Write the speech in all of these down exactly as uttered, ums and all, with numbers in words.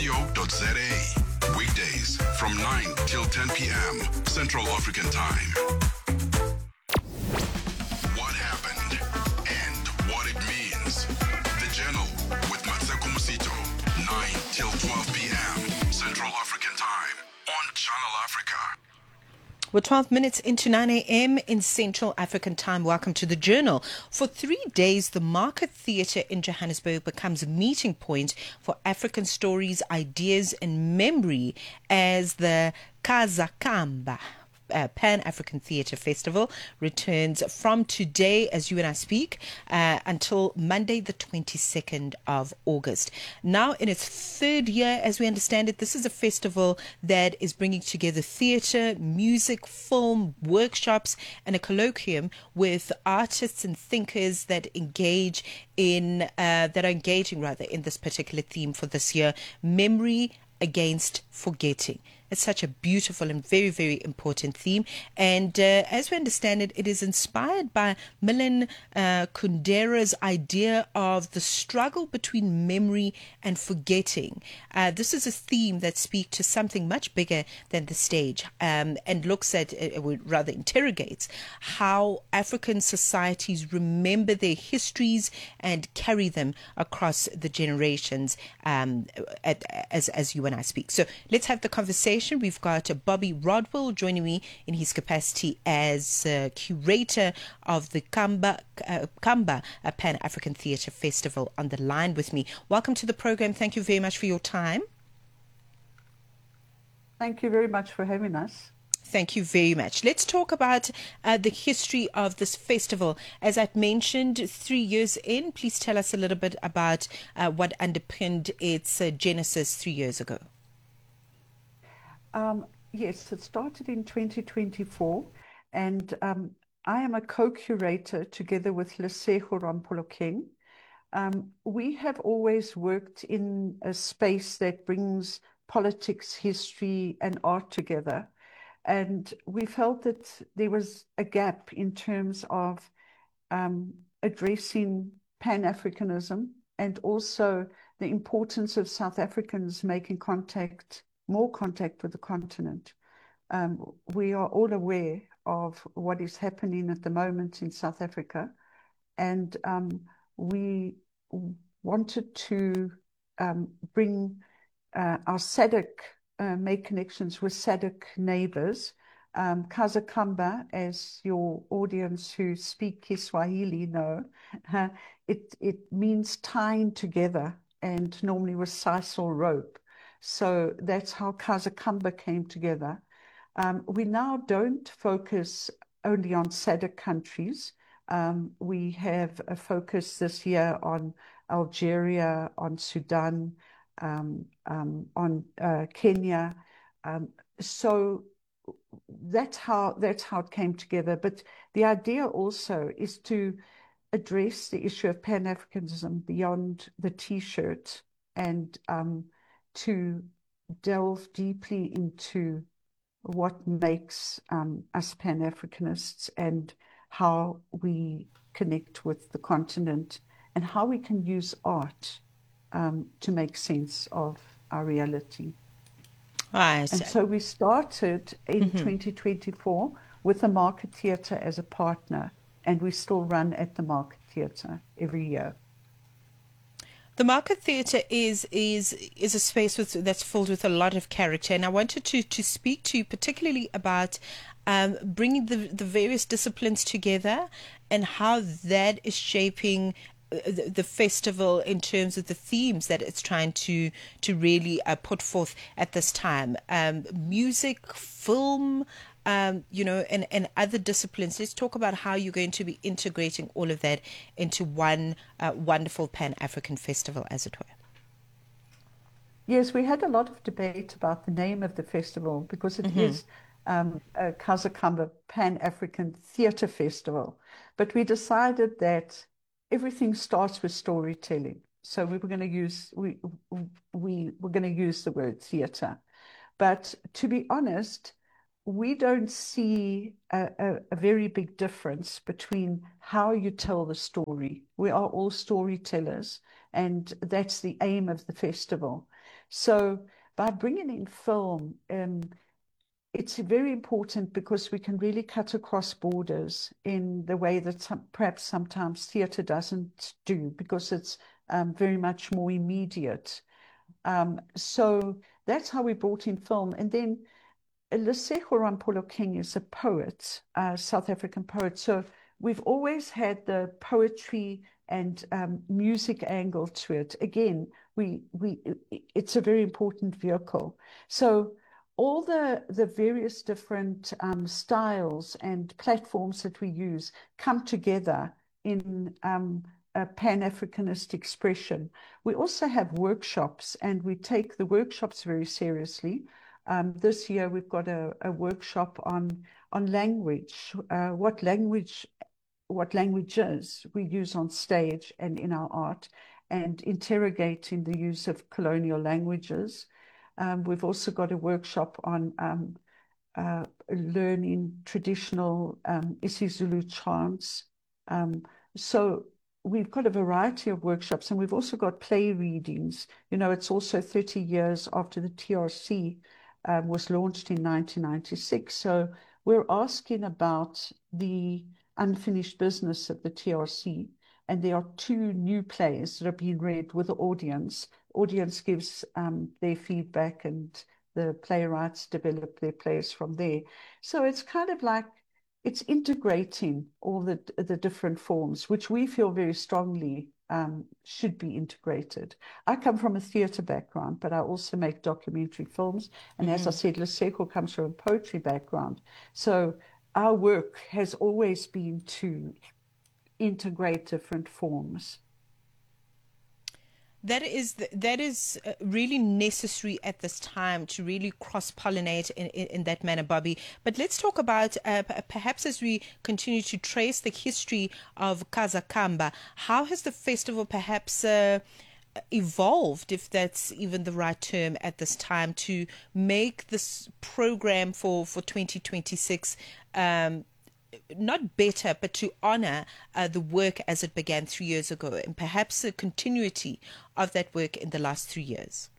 co dot za. Weekdays from nine till ten p.m. Central African Time. What happened and what it means. The Journal with Matsuko Musito. nine till twelve p.m. Central African Time on Channel Africa. We're twelve minutes into nine a.m. in Central African Time. Welcome to The Journal. For three days, the Market Theatre in Johannesburg becomes a meeting point for African stories, ideas and memory as the Kazakamba Uh, Pan-African Theatre Festival returns from today, as you and I speak, uh, until Monday the twenty-second of August. Now in its third year, as we understand it, this is a festival that is bringing together theatre, music, film, workshops and a colloquium with artists and thinkers that engage in, uh, that are engaging rather in this particular theme for this year, memory against forgetting. It's such a beautiful and very, very important theme. And uh, as we understand it, it is inspired by Milan uh, Kundera's idea of the struggle between memory and forgetting. Uh, this is a theme that speaks to something much bigger than the stage um, and looks at, uh, or rather interrogates, how African societies remember their histories and carry them across the generations um, at, as, as you and I speak. So let's have the conversation. We've got Bobby Rodwell joining me in his capacity as uh, curator of the Kamba, uh, Kamba uh, Pan-African Theatre Festival on the line with me. Welcome to the program. Thank you very much for your time. Thank you very much for having us. Thank you very much. Let's talk about uh, the history of this festival. As I've mentioned, three years in, please tell us a little bit about uh, what underpinned its uh, genesis three years ago. Um, yes, it started in twenty twenty-four, and um, I am a co-curator together with Lesego Rampolokeng. Um, we have always worked in a space that brings politics, history, and art together, and we felt that there was a gap in terms of um, addressing Pan-Africanism and also the importance of South Africans making contact more contact with the continent. Um, we are all aware of what is happening at the moment in South Africa, and um, we wanted to um, bring uh, our S A D C, uh, make connections with S A D C neighbors. Um, Kazakamba, as your audience who speak Kiswahili know, uh, it, it means tying together, and normally with sisal rope. So that's how Kazakamba came together. Um, we now don't focus only on S A D C countries. Um, we have a focus this year on Algeria, on Sudan, um, um, on uh, Kenya. Um, so that's how that's how it came together. But the idea also is to address the issue of Pan-Africanism beyond the T-shirt and um, to delve deeply into what makes um, us Pan-Africanists and how we connect with the continent and how we can use art um, to make sense of our reality. Right. And so we started in Mm-hmm. twenty twenty-four with the Market Theatre as a partner, and we still run at the Market Theatre every year. The Market Theatre is is is a space with, that's filled with a lot of character, and I wanted to, to speak to you particularly about um, bringing the, the various disciplines together and how that is shaping the, the festival in terms of the themes that it's trying to to really uh, put forth at this time. Um, music, film, um, you know, and, and other disciplines. Let's talk about how you're going to be integrating all of that into one uh, wonderful Pan-African festival, as it were. Yes, we had a lot of debate about the name of the festival because it mm-hmm. is um, a Kazakamba Pan-African Theatre Festival. But we decided that everything starts with storytelling. So we were going to use we we were going to use the word theatre. But to be honest, we don't see a, a, a very big difference between how you tell the story. We are all storytellers, and that's the aim of the festival. So by bringing in film, um, it's very important because we can really cut across borders in the way that some, perhaps sometimes theatre doesn't do, because it's um, very much more immediate. Um, so that's how we brought in film. And then Lesego Rampolo King is a poet, a South African poet. So we've always had the poetry and um, music angle to it. Again, we we it's a very important vehicle. So all the the various different um, styles and platforms that we use come together in um, a Pan-Africanist expression. We also have workshops, and we take the workshops very seriously. Um, this year, we've got a, a workshop on on language, uh, what language, what languages we use on stage and in our art, and interrogating the use of colonial languages. Um, we've also got a workshop on um, uh, learning traditional um, isiZulu chants. Um, so we've got a variety of workshops, and we've also got play readings. You know, it's also thirty years after the T R C um, was launched in nineteen ninety-six. So we're asking about the unfinished business of the T R C. And there are two new plays that are being read with the audience. Audience gives um, their feedback, and the playwrights develop their plays from there. So it's kind of like it's integrating all the the different forms, which we feel very strongly um, should be integrated. I come from a theatre background, but I also make documentary films. And mm-hmm. as I said, Lesego comes from a poetry background. So our work has always been to integrate different forms. That is that is really necessary at this time to really cross-pollinate in, in, in that manner, Bobby. But let's talk about uh, perhaps as we continue to trace the history of Kazakamba, how has the festival perhaps uh, evolved, if that's even the right term at this time, to make this program for, for twenty twenty-six um, not better, but to honor uh, the work as it began three years ago, and perhaps a continuity of that work in the last three years?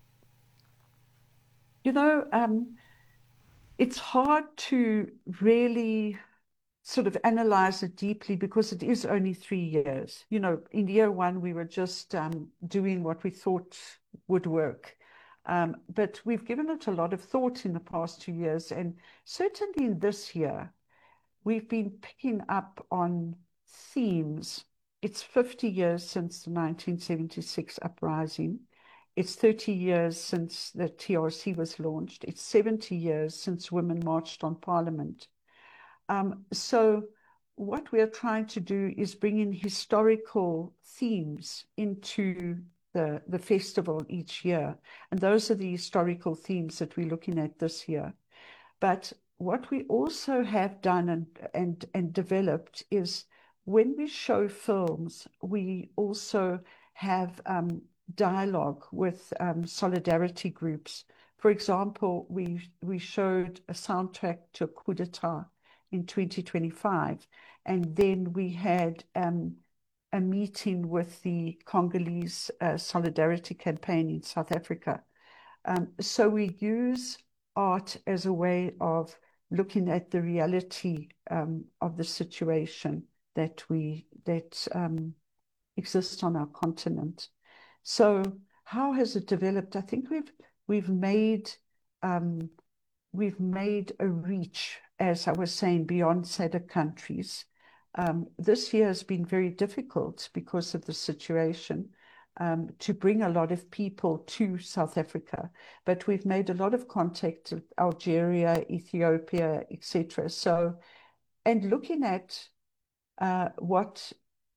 You know, um, it's hard to really sort of analyze it deeply because it is only three years. You know, in year one, we were just um, doing what we thought would work. Um, but we've given it a lot of thought in the past two years. And certainly in this year, we've been picking up on themes. It's fifty years since the nineteen seventy-six uprising. It's thirty years since the T R C was launched. It's seventy years since women marched on Parliament. Um, so what we are trying to do is bring in historical themes into the, the festival each year. And those are the historical themes that we're looking at this year. But what we also have done and, and, and developed is when we show films, we also have um, dialogue with um, solidarity groups. For example, we, we showed a soundtrack to a coup d'etat in twenty twenty-five, and then we had um, a meeting with the Congolese uh, Solidarity Campaign in South Africa. Um, so we use art as a way of looking at the reality um, of the situation that we that um, exists on our continent. So how has it developed? I think we've we've made um, we've made a reach, as I was saying, beyond S A D C countries. Um, this year has been very difficult because of the situation. Um, to bring a lot of people to South Africa, but we've made a lot of contact with Algeria, Ethiopia, et cetera. So, and looking at uh, what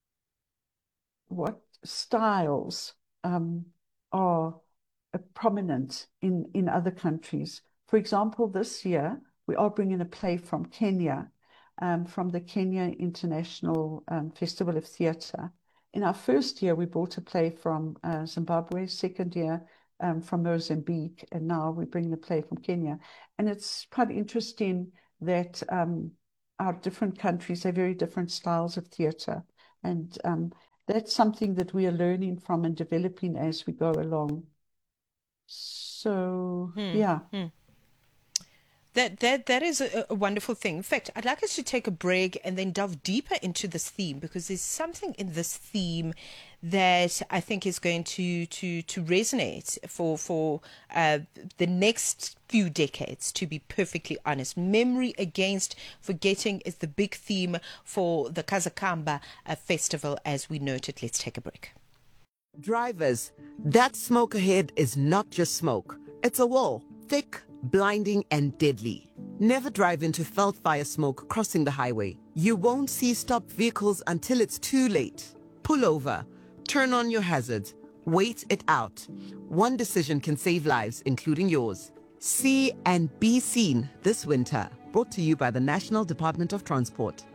what styles um, are uh, prominent in in other countries. For example, this year we are bringing a play from Kenya, um, from the Kenya International um, Festival of Theatre. In our first year, we brought a play from uh, Zimbabwe, second year um, from Mozambique, and now we bring the play from Kenya. And it's quite interesting that um, our different countries have very different styles of theatre. And um, that's something that we are learning from and developing as we go along. So, Hmm. yeah. Hmm. That that that is a, a wonderful thing. In fact, I'd like us to take a break and then delve deeper into this theme, because there's something in this theme that I think is going to to to resonate for for uh, the next few decades. To be perfectly honest, memory against forgetting is the big theme for the Kazakamba uh, festival, as we noted. Let's take a break. Drivers, that smoke ahead is not just smoke. It's a wall, thick, blinding, and deadly. Never drive into felt fire smoke crossing the highway. You won't see stopped vehicles until it's too late. Pull over, turn on your hazards, wait it out. One decision can save lives, including yours. See and be seen this winter. Brought to you by the National Department of Transport.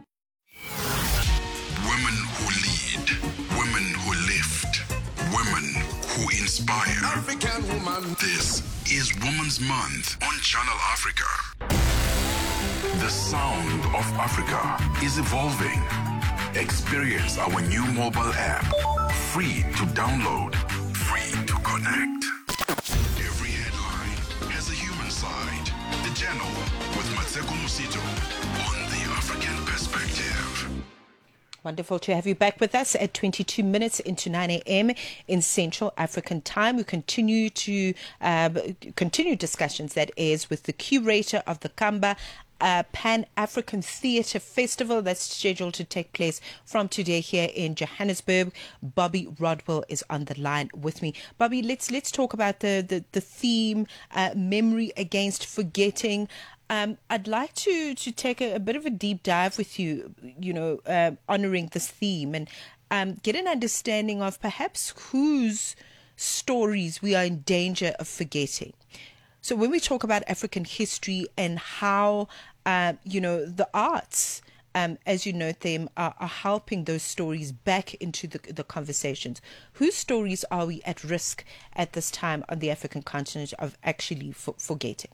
Women who lead, women who lift, women who inspire. African woman. This is Women's Month on Channel Africa. The sound of Africa is evolving. Experience our new mobile app. Free to download, free to connect. Every headline has a human side. The Channel with Matseko Musito on the African perspective. Wonderful to have you back with us at twenty-two minutes into nine a.m. in Central African Time. We continue to uh, continue discussions, that is, with the curator of the Kamba uh, Pan-African Theatre Festival that's scheduled to take place from today here in Johannesburg. Bobby Rodwell is on the line with me. Bobby, let's let's talk about the the, the theme, uh, memory against forgetting. Um, I'd like to, to take a, a bit of a deep dive with you, you know, uh, honoring this theme, and um, get an understanding of perhaps whose stories we are in danger of forgetting. So when we talk about African history and how, uh, you know, the arts, um, as you note them, are, are helping those stories back into the, the conversations, whose stories are we at risk at this time on the African continent of actually for, forgetting?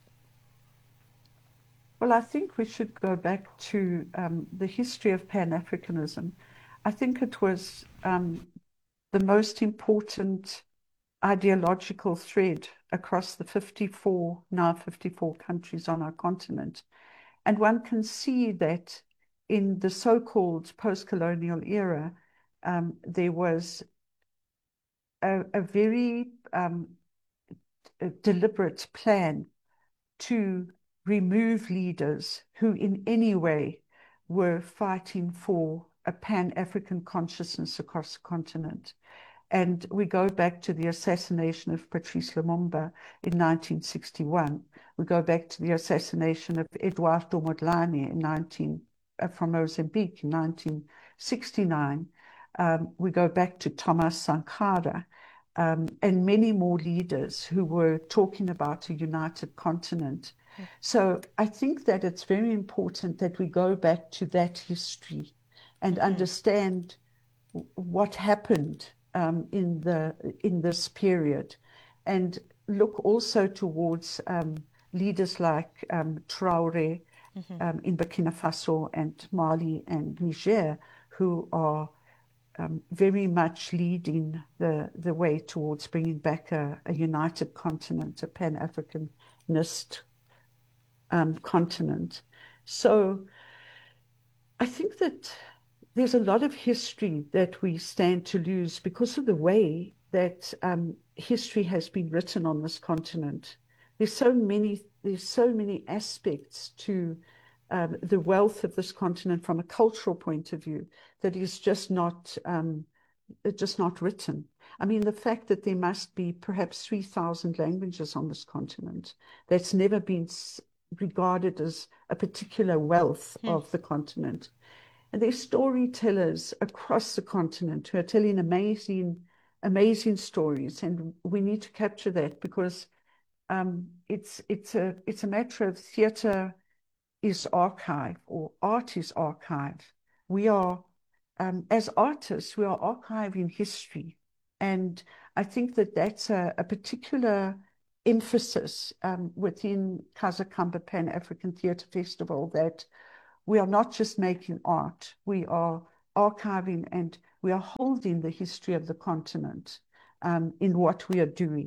Well, I think we should go back to um, the history of Pan-Africanism. I think it was um, the most important ideological thread across the fifty-four, now fifty-four countries on our continent. And one can see that in the so-called post-colonial era, um, there was a, a very um, a deliberate plan to remove leaders who in any way were fighting for a Pan-African consciousness across the continent. And we go back to the assassination of Patrice Lumumba in nineteen sixty-one. We go back to the assassination of Eduardo Mondlane in nineteen, uh, from Mozambique in nineteen sixty-nine. Um, we go back to Thomas Sankara, um, and many more leaders who were talking about a united continent. Mm. So I think that it's very important that we go back to that history and mm-hmm. understand what happened um, in the in this period, and look also towards um, leaders like um, Traoré mm-hmm. um, in Burkina Faso and Mali and Niger, who are um, very much leading the, the way towards bringing back a, a united continent, a Pan-Africanist um, continent. So I think that there's a lot of history that we stand to lose because of the way that um, history has been written on this continent. There's so many, there's so many aspects to um, the wealth of this continent from a cultural point of view that is just not, um, just not written. I mean, the fact that there must be perhaps three thousand languages on this continent, that's never been regarded as a particular wealth hmm. of the continent. And there's storytellers across the continent who are telling amazing, amazing stories, and we need to capture that because um, it's it's a it's a matter of theatre is archive or art is archive. We are, um, as artists, we are archiving history, and I think that that's a, a particular emphasis um, within Kazakamba Pan-African Theatre Festival, that we are not just making art, we are archiving and we are holding the history of the continent um, in what we are doing.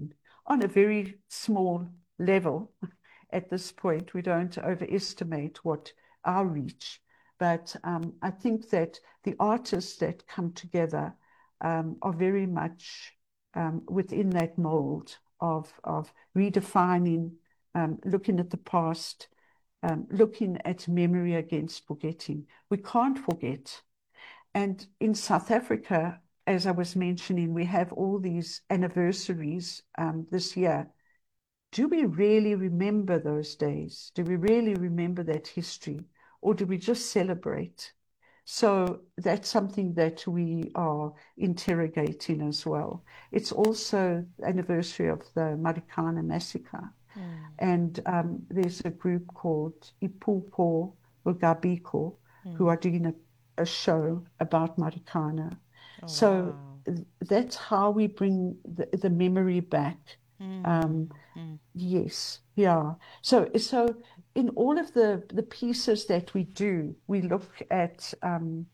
on a very small level at this point. We don't overestimate what our reach, but um, I think that the artists that come together um, are very much um, within that mold of, of redefining, um, looking at the past, um, looking at memory against forgetting. We can't forget. And in South Africa, as I was mentioning, we have all these anniversaries um, this year. Do we really remember those days? Do we really remember that history? Or do we just celebrate? So that's something that we are interrogating as well. It's also the anniversary of the Marikana massacre. Mm. And um, there's a group called Ipupo Ugabiko mm. who are doing a, a show about Marikana. Oh, so wow. That's how we bring the, the memory back. Mm. Um, mm. Yes, yeah. So, so in all of the, the pieces that we do, we look at um,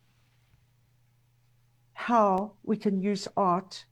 how we can use art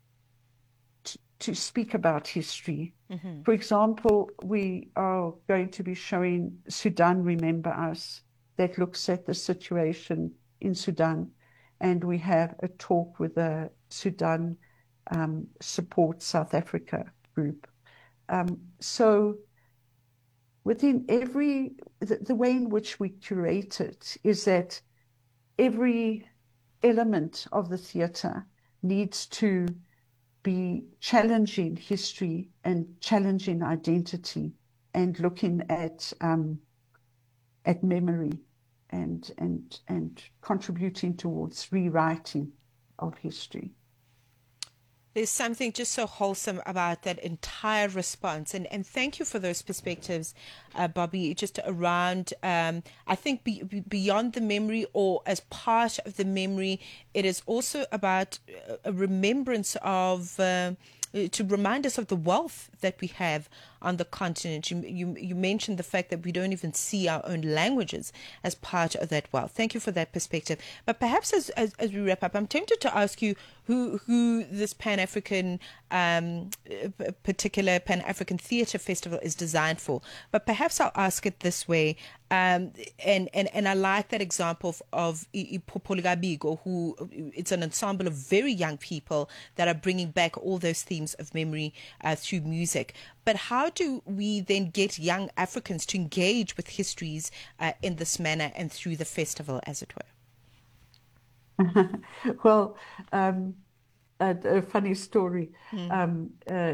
to, to speak about history. Mm-hmm. For example, we are going to be showing Sudan Remember Us, that looks at the situation in Sudan. And we have a talk with the Sudan um, Support South Africa group. Um, so within every, the, the way in which we curate it is that every element of the theatre needs to be challenging history and challenging identity and looking at um, at memory and and and contributing towards rewriting of history. There's something just so wholesome about that entire response. And, and thank you for those perspectives, uh, Bobby, just around, um, I think, be, be beyond the memory or as part of the memory, it is also about a remembrance of, uh, to remind us of the wealth that we have on the continent. You, you, you mentioned the fact that we don't even see our own languages as part of that wealth. Thank you for that perspective. But perhaps as, as, as we wrap up, I'm tempted to ask you who, who this Pan-African, um, particular Pan-African Theatre Festival is designed for. But perhaps I'll ask it this way. Um, and, and, and I like that example of, of Ipupo Ugabiko, who it's an ensemble of very young people that are bringing back all those themes of memory uh, through music. But how do we then get young Africans to engage with histories uh, in this manner and through the festival, as it were? Well, um, a, a funny story. Mm. Um, uh,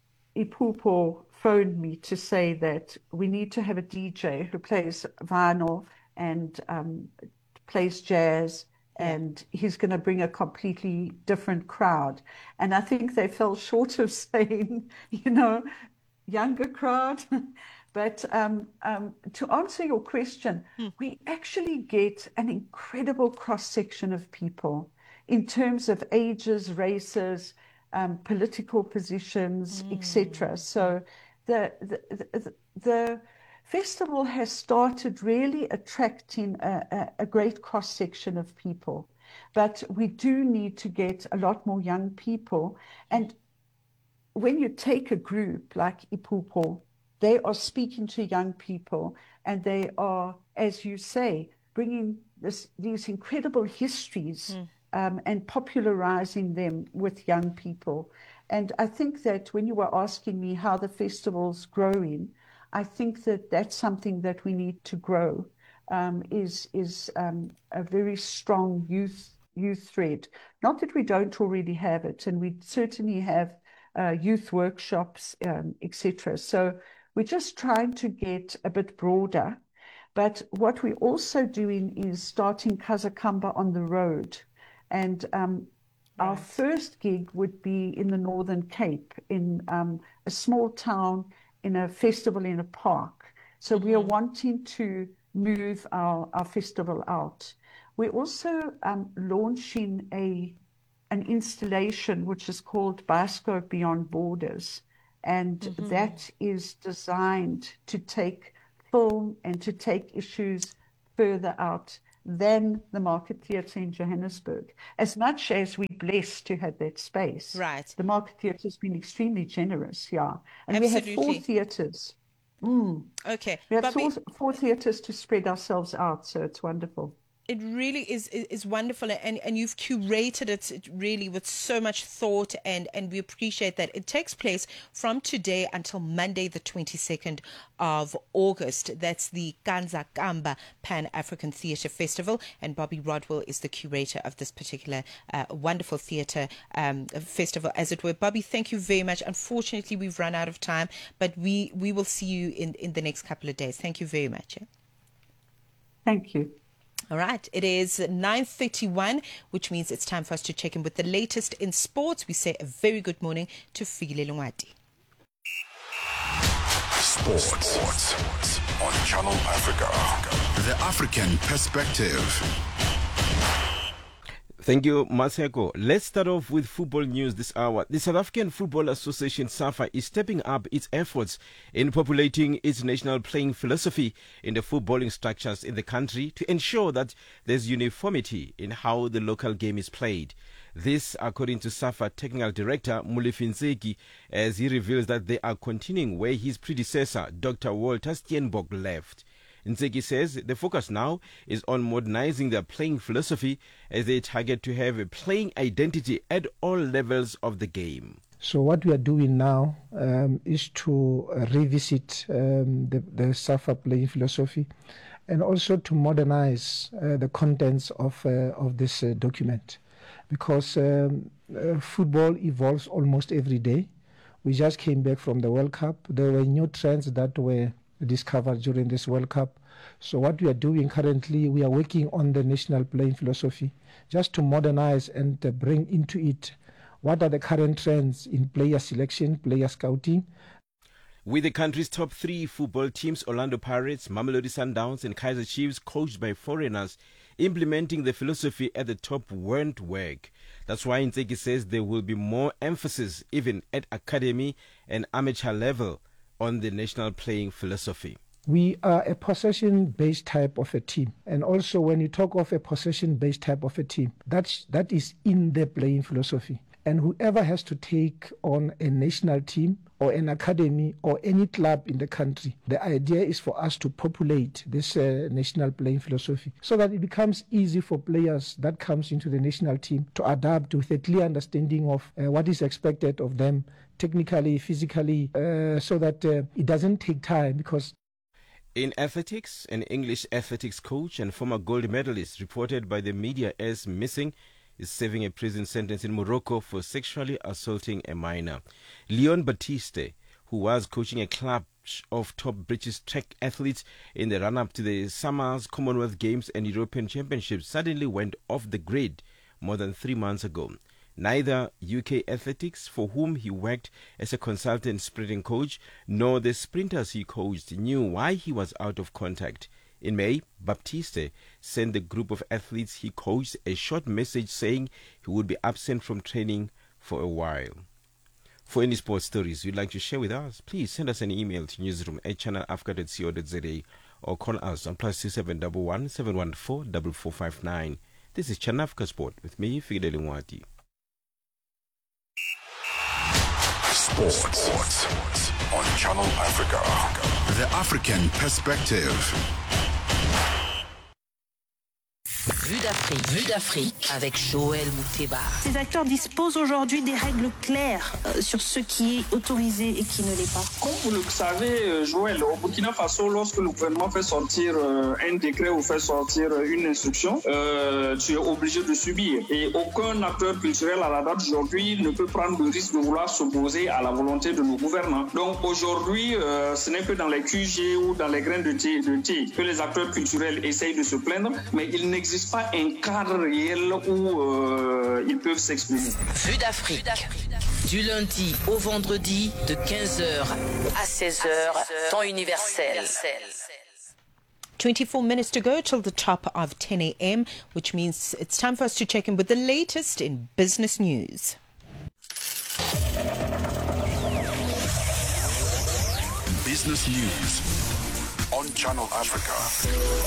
Ipupo phoned me to say that we need to have a D J who plays vinyl and um, plays jazz, and he's going to bring a completely different crowd. And I think they fell short of saying, you know, younger crowd. But um, um, to answer your question, hmm. we actually get an incredible cross-section of people in terms of ages, races, um, political positions, mm. et cetera. So the, the, the, the festival has started really attracting a, a, a great cross-section of people. But we do need to get a lot more young people. And when you take a group like Ipupo, they are speaking to young people, and they are, as you say, bringing this, these incredible histories mm. um, and popularizing them with young people. And I think that when you were asking me how the festival's growing, I think that that's something that we need to grow, um, is, is um, a very strong youth, youth thread. Not that we don't already have it, and we certainly have uh, youth workshops, um, et cetera. So we're just trying to get a bit broader. But what we're also doing is starting Kazakamba on the road. And um, right. our first gig would be in the Northern Cape, in um, a small town, in a festival in a park. So mm-hmm. we are wanting to move our, our festival out. We're also um, launching a an installation which is called Bioscope Beyond Borders. And mm-hmm. that is designed to take film and to take issues further out than the Market Theatre in Johannesburg. As much as we're blessed to have that space, Right. the Market Theatre has been extremely generous, yeah. And Absolutely. we have four theatres. Mm. Okay. We have Bobby, four, four theatres to spread ourselves out, so it's wonderful. it really is, is is wonderful, and and you've curated it really with so much thought, and and we appreciate that. It takes place from today until Monday the twenty-second of August. That's the Kanza Kamba Pan-African Theatre Festival, and Bobby Rodwell is the curator of this particular uh, wonderful theatre um, festival, as it were. Bobby, thank you very much. Unfortunately, we've run out of time, but we we will see you in in the next couple of days. Thank you very much. Yeah? Thank you. All right, it is nine thirty-one, which means it's time for us to check in with the latest in sports. We say a very good morning to Fikile Lungwati. Sports. Sports on Channel Africa. The African perspective. Thank you, Maseko. Let's start off with football news this hour. The South African Football Association, SAFA, is stepping up its efforts in populating its national playing philosophy in the footballing structures in the country to ensure that there's uniformity in how the local game is played. This, according to SAFA Technical Director Molefi Ntseki, as he reveals that they are continuing where his predecessor, Doctor Walter Steenbok, left. Ntseki says the focus now is on modernizing their playing philosophy as they target to have a playing identity at all levels of the game. So what we are doing now um, is to uh, revisit um, the, the SAFA playing philosophy and also to modernize uh, the contents of, uh, of this uh, document, because um, uh, football evolves almost every day. We just came back from the World Cup. There were new trends that were discovered during this World Cup. So what we are doing currently, we are working on the national playing philosophy just to modernize and uh, bring into it what are the current trends in player selection, player scouting. With the country's top three football teams, Orlando Pirates, Mamelodi Sundowns and Kaizer Chiefs, coached by foreigners, implementing the philosophy at the top won't work. That's why Ntseki says there will be more emphasis, even at academy and amateur level, on the national playing philosophy. We are a possession-based type of a team. And also when you talk of a possession-based type of a team, that's, that is in the playing philosophy. And whoever has to take on a national team or an academy or any club in the country, the idea is for us to populate this uh, national playing philosophy so that it becomes easy for players that comes into the national team to adapt with a clear understanding of uh, what is expected of them technically, physically, uh, so that uh, it doesn't take time. Because in athletics, an English athletics coach and former gold medalist reported by the media as missing is serving a prison sentence in Morocco for sexually assaulting a minor. Leon Baptiste, who was coaching a club of top British track athletes in the run-up to the Summers Commonwealth Games and European Championships, suddenly went off the grid more than three months ago. Neither U K Athletics, for whom he worked as a consultant sprinting coach, nor the sprinters he coached knew why he was out of contact. In May, Baptiste sent the group of athletes he coached a short message saying he would be absent from training for a while. For any sports stories you'd like to share with us, please send us an email to newsroom at channel africa dot co dot za or call us on plus two seven one one seven one four four four five nine. This is Channel Africa Sport with me, Fikile Lungwati. Sports. Sports on Channel Africa. The African perspective. Vue d'Afrique, Vue d'Afrique avec Joël Mouteba. Ces acteurs disposent aujourd'hui des règles claires euh, sur ce qui est autorisé et qui ne l'est pas. Comme vous le savez, Joël, au Burkina Faso, lorsque le gouvernement fait sortir euh, un décret ou fait sortir une instruction, euh, tu es obligé de subir. Et aucun acteur culturel à la date d'aujourd'hui ne peut prendre le risque de vouloir s'opposer à la volonté de nos gouvernants. Donc aujourd'hui, euh, ce n'est que dans les Q G ou dans les grains de thé, de thé que les acteurs culturels essayent de se plaindre, mais il n'existe pas un cadre réel où euh, ils peuvent s'exprimer. Vue d'Afrique, du lundi au vendredi de quinze heures à seize heures, temps universel. twenty-four minutes to go till the top of ten a.m., which means it's time for us to check in with the latest in business news. Business news on Channel Africa.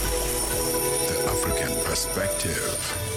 The African Perspective.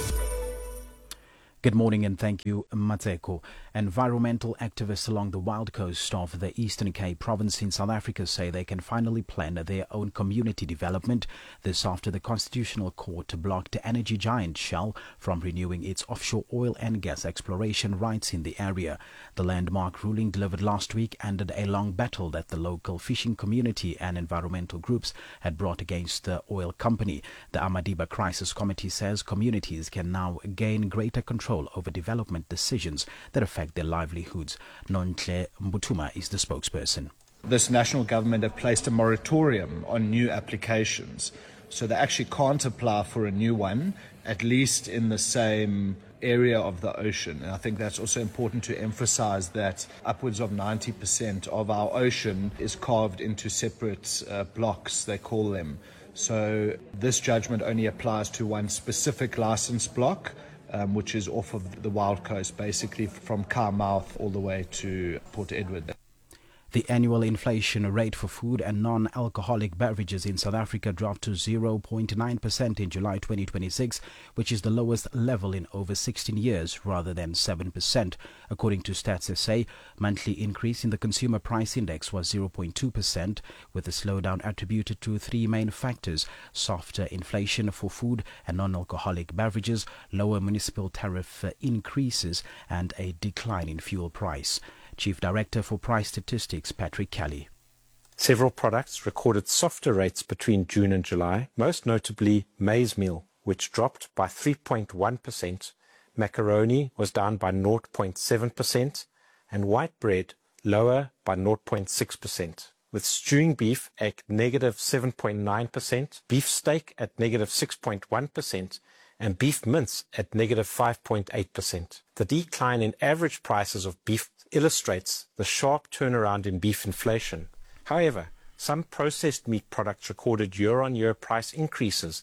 Good morning and thank you, Mateko. Environmental activists along the wild coast of the Eastern Cape province in South Africa say they can finally plan their own community development. This after the Constitutional Court blocked energy giant Shell from renewing its offshore oil and gas exploration rights in the area. The landmark ruling delivered last week ended a long battle that the local fishing community and environmental groups had brought against the oil company. The Amadiba Crisis Committee says communities can now gain greater control over development decisions that affect their livelihoods. Nontle Mbutuma is the spokesperson. This national government have placed a moratorium on new applications, so they actually can't apply for a new one, at least in the same area of the ocean. And I think that's also important to emphasize that upwards of ninety percent of our ocean is carved into separate uh, blocks, they call them. So this judgment only applies to one specific license block, Um, which is off of the Wild Coast, basically from Carmouth all the way to Port Edward. The annual inflation rate for food and non-alcoholic beverages in South Africa dropped to zero point nine percent in July twenty twenty-six, which is the lowest level in over sixteen years, rather than seven percent. According to Stats S A, monthly increase in the consumer price index was zero point two percent, with the slowdown attributed to three main factors: softer inflation for food and non-alcoholic beverages, lower municipal tariff increases, and a decline in fuel price. Chief Director for Price Statistics, Patrick Kelly. Several products recorded softer rates between June and July, most notably maize meal, which dropped by three point one percent, macaroni was down by zero point seven percent, and white bread lower by zero point six percent, with stewing beef at negative seven point nine percent, beef steak at negative six point one percent, and beef mince at negative five point eight percent. The decline in average prices of beef illustrates the sharp turnaround in beef inflation. However, some processed meat products recorded year-on-year price increases.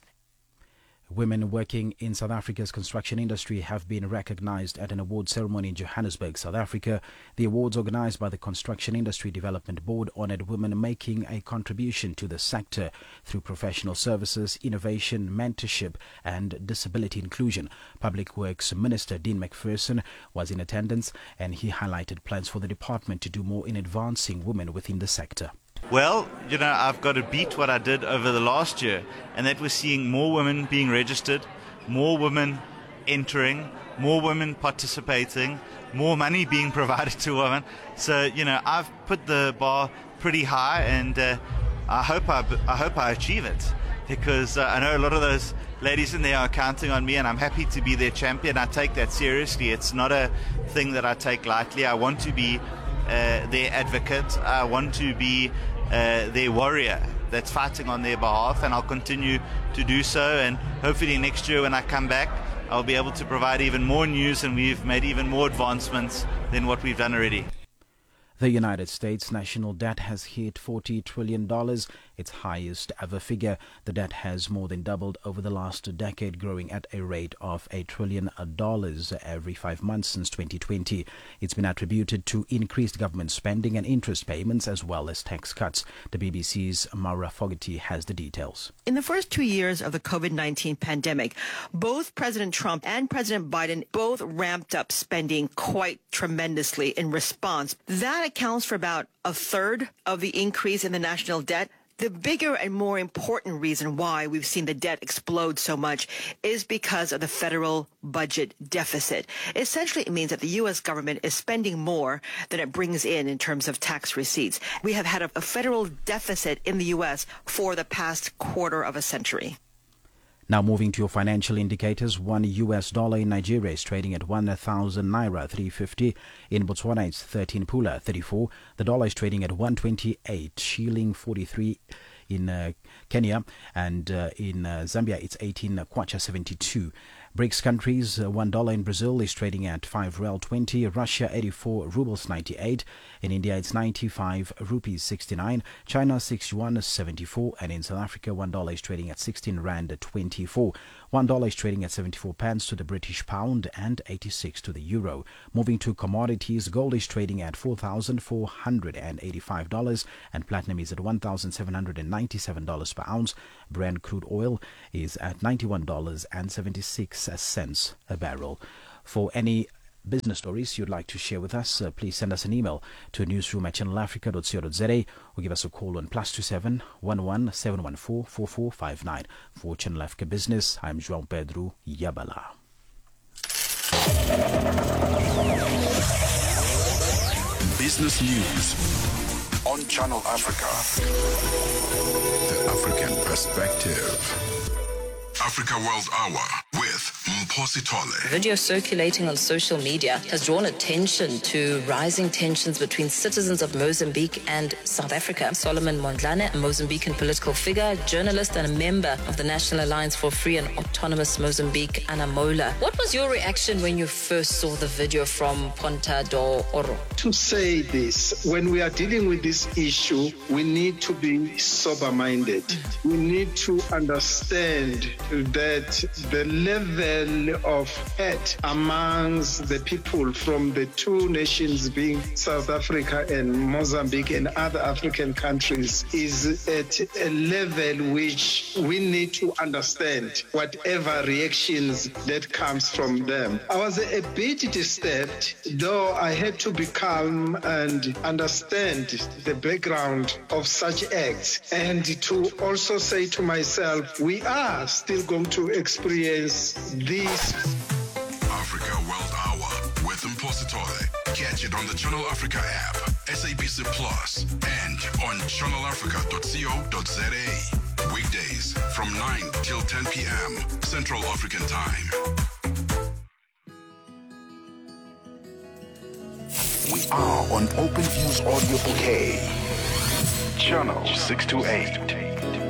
Women working in South Africa's construction industry have been recognized at an award ceremony in Johannesburg, South Africa. The awards, organized by the Construction Industry Development Board, honored women making a contribution to the sector through professional services, innovation, mentorship, and disability inclusion. Public Works Minister Dean McPherson was in attendance, and he highlighted plans for the department to do more in advancing women within the sector. Well, you know, I've got to beat what I did over the last year, and that was seeing more women being registered, more women entering, more women participating, more money being provided to women. So, you know, I've put the bar pretty high, and uh, I hope I, I hope I achieve it, because uh, I know a lot of those ladies in there are counting on me, and I'm happy to be their champion. I take that seriously. It's not a thing that I take lightly. I want to be uh, their advocate. I want to be Uh, their warrior that's fighting on their behalf, and I'll continue to do so, and hopefully next year when I come back I'll be able to provide even more news, and we've made even more advancements than what we've done already. The United States national debt has hit forty trillion dollars, its highest ever figure. The debt has more than doubled over the last decade, growing at a rate of a trillion dollars every five months since twenty twenty. It's been attributed to increased government spending and interest payments, as well as tax cuts. The B B C's Maura Fogarty has the details. In the first two years of the COVID nineteen pandemic, both President Trump and President Biden both ramped up spending quite tremendously in response. That accounts for about a third of the increase in the national debt. The bigger and more important reason why we've seen the debt explode so much is because of the federal budget deficit. Essentially, it means that the U S government is spending more than it brings in in terms of tax receipts. We have had a, a federal deficit in the U S for the past quarter of a century. Now moving to your financial indicators, one U S dollar in Nigeria is trading at one thousand naira three fifty. In Botswana, it's thirteen pula thirty-four. The dollar is trading at one twenty-eight shilling forty-three in uh, Kenya, and uh, in uh, Zambia it's eighteen kwacha seventy-two. BRICS countries, uh, one dollar in Brazil is trading at five real twenty, Russia eighty-four rubles ninety-eight, in India it's ninety-five rupees sixty-nine, China sixty-one seventy-four, and in South Africa one dollar is trading at sixteen rand twenty-four. One dollar is trading at seventy-four pence to the British pound and eighty-six to the euro. Moving to commodities, gold is trading at four thousand four hundred eighty-five dollars and platinum is at one thousand seven hundred ninety-seven dollars per ounce. Brent crude oil is at ninety-one dollars and seventy-six cents a barrel. For any business stories you'd like to share with us, uh, please send us an email to newsroom at channel africa dot co dot za or give us a call on plus two seven one one seven one four four four five nine. For Channel Africa Business, I'm João Pedro Yabala. Business news on Channel Africa. The African perspective. Africa World Hour with Mphosi Tole. Video circulating on social media has drawn attention to rising tensions between citizens of Mozambique and South Africa. Solomon Mondlane, a Mozambican political figure, journalist, and a member of the National Alliance for Free and Autonomous Mozambique, Anamola. What was your reaction when you first saw the video from Ponta do Oro? To say this, when we are dealing with this issue, we need to be sober-minded. We need to understand that the level of hate amongst the people from the two nations being South Africa and Mozambique and other African countries is at a level which we need to understand whatever reactions that comes from them. I was a bit disturbed, though I had to be calm and understand the background of such acts, and to also say to myself, we are still going to experience this. Africa World Hour with Mphosi Tole. Catch it on the Channel Africa app, S A B C Plus, and on channel africa dot co dot za. Weekdays from nine till ten p.m. Central African Time. We are on OpenView's audio bouquet. Channel six two eight.